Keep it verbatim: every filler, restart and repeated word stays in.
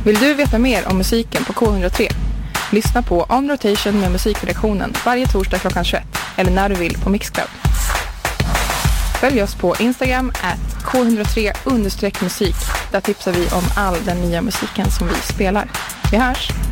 Vill du veta mer om musiken på K hundra tre? Lyssna på On Rotation med musikredaktionen varje torsdag klockan tjugoett eller när du vill på Mixcloud. Följ oss på Instagram at K hundra tre understreck musik. Där tipsar vi om all den nya musiken som vi spelar. Vi hörs!